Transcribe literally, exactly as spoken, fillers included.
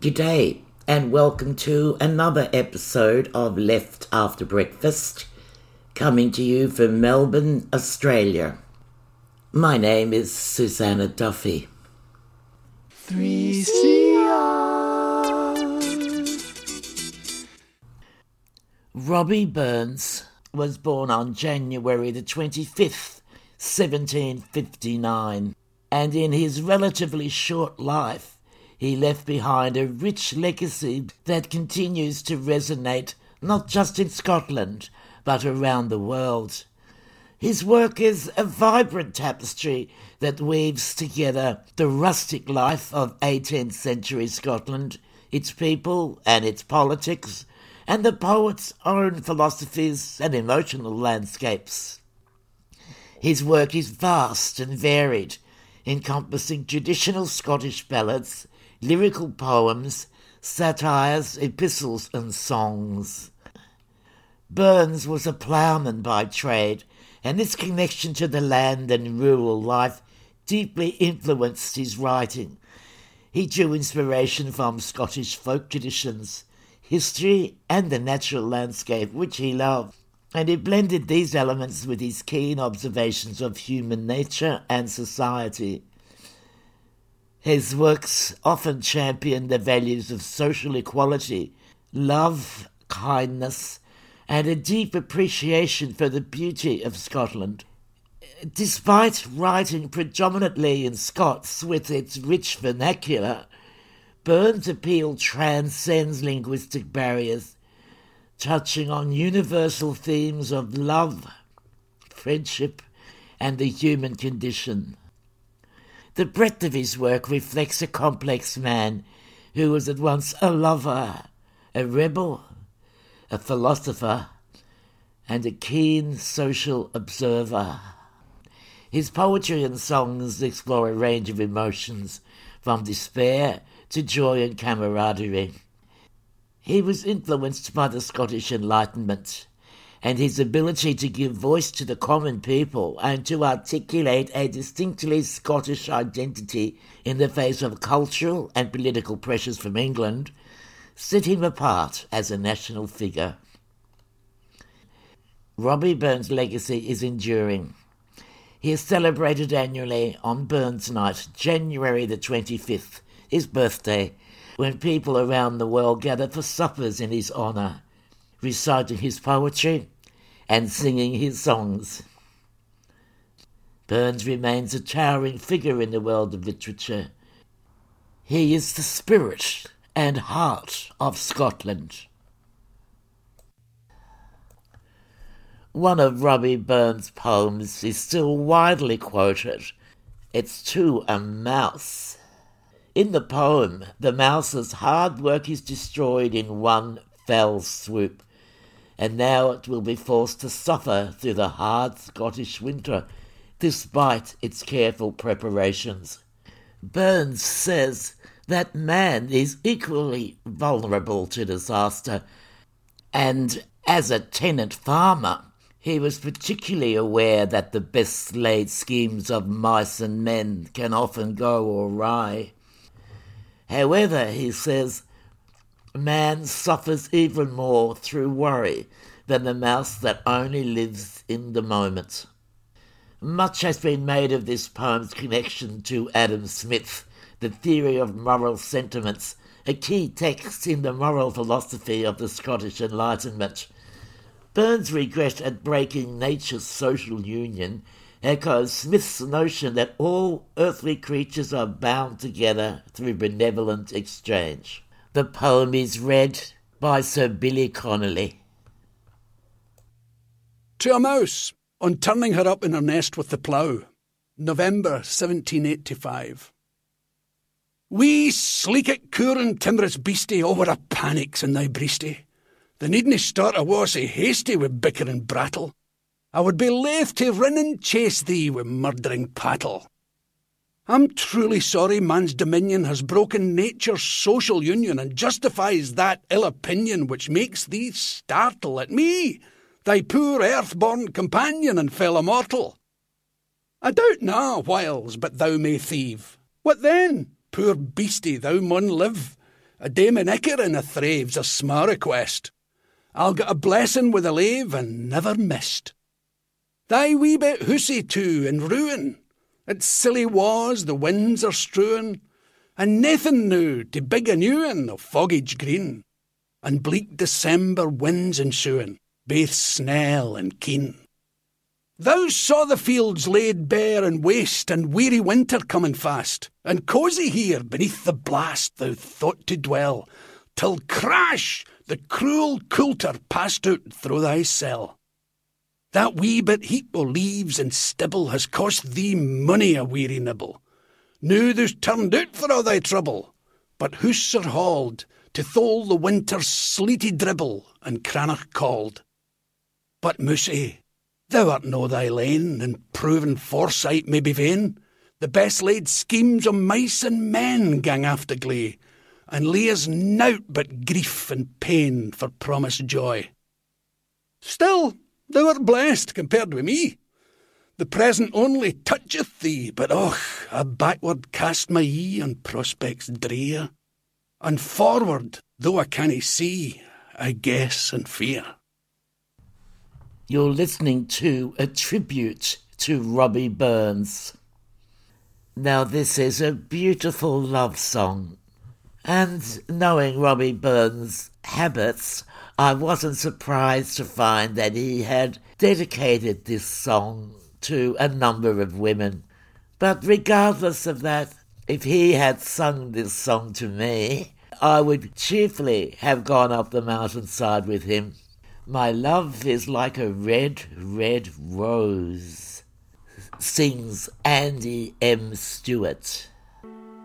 G'day and welcome to another episode of Left After Breakfast, coming to you from Melbourne, Australia. My name is Susanna Duffy. three C R. Robbie Burns was born on January the twenty-fifth, seventeen fifty-nine, and in his relatively short life, he left behind a rich legacy that continues to resonate not just in Scotland, but around the world. His work is a vibrant tapestry that weaves together the rustic life of eighteenth century Scotland, its people and its politics, and the poet's own philosophies and emotional landscapes. His work is vast and varied, encompassing traditional Scottish ballads, lyrical poems, satires, epistles and songs. Burns was a ploughman by trade, and this connection to the land and rural life deeply influenced his writing. He drew inspiration from Scottish folk traditions, history and the natural landscape which he loved, and he blended these elements with his keen observations of human nature and society. His works often champion the values of social equality, love, kindness, and a deep appreciation for the beauty of Scotland. Despite writing predominantly in Scots with its rich vernacular, Burns' appeal transcends linguistic barriers, touching on universal themes of love, friendship, and the human condition. The breadth of his work reflects a complex man who was at once a lover, a rebel, a philosopher, and a keen social observer. His poetry and songs explore a range of emotions, from despair to joy and camaraderie. He was influenced by the Scottish Enlightenment, and his ability to give voice to the common people and to articulate a distinctly Scottish identity in the face of cultural and political pressures from England set him apart as a national figure. Robbie Burns' legacy is enduring. He is celebrated annually on Burns Night, January the twenty-fifth, his birthday, when people around the world gather for suppers in his honour, reciting his poetry and singing his songs. Burns remains a towering figure in the world of literature. He is the spirit and heart of Scotland. One of Robbie Burns' poems is still widely quoted. It's To a Mouse. In the poem, the mouse's hard work is destroyed in one fell swoop, and now it will be forced to suffer through the hard Scottish winter, despite its careful preparations. Burns says that man is equally vulnerable to disaster, and as a tenant farmer, he was particularly aware that the best laid schemes of mice and men can often go awry. However, he says, man suffers even more through worry than the mouse that only lives in the moment. Much has been made of this poem's connection to Adam Smith, the theory of moral sentiments, a key text in the moral philosophy of the Scottish Enlightenment. Burns' regret at breaking nature's social union echoes Smith's notion that all earthly creatures are bound together through benevolent exchange. The poem is read by Sir Billy Connolly. To a Mouse, on turning her up in her nest with the plough, November seventeen eighty-five. Wee sleekit coorin' timorous beastie over a panics in thy breastie. The needna start a war sae hasty wi' bicker and brattle. I would be laith to rin and chase thee wi' murdering pattle. I'm truly sorry man's dominion has broken nature's social union and justifies that ill opinion which makes thee startle at me, thy poor earth-born companion and fellow mortal. I doubt na whiles but thou may thieve. What then? Poor beastie, thou mun live. A dame in Icarin a thraves a sma request. I'll get a blessing with a lave and never missed. Thy wee bit hussy too in ruin. It's silly was the winds are strewin', and naething now to big a new un of foggage green, and bleak December winds ensuing, baith snell and keen. Thou saw the fields laid bare and waste, and weary winter coming fast, and cosy here beneath the blast thou thought to dwell, till crash the cruel coulter passed out through thy cell. That wee bit heap o' leaves and stibble has cost thee money a weary nibble. Now thou's turned out for all thy trouble, but hoose are hauled to thole the winter's sleety dribble, and Cranach called. But Moussie, thou art no thy lane, and proven foresight may be vain. The best laid schemes o' mice and men gang after glee, and leaves nowt but grief and pain for promised joy. Still, thou art blessed compared with me. The present only toucheth thee, but och, a backward cast my ye on prospects drear, and forward, though I cannae see, I guess and fear. You're listening to a tribute to Robbie Burns. Now this is a beautiful love song, and knowing Robbie Burns' habits, I wasn't surprised to find that he had dedicated this song to a number of women. But regardless of that, if he had sung this song to me, I would cheerfully have gone up the mountainside with him. My love is like a red, red rose, sings Andy M. Stewart.